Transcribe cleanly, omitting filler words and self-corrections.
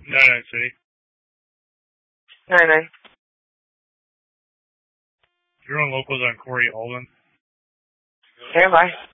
99 City. 99. You're on locals on Corey Alden. Stand by.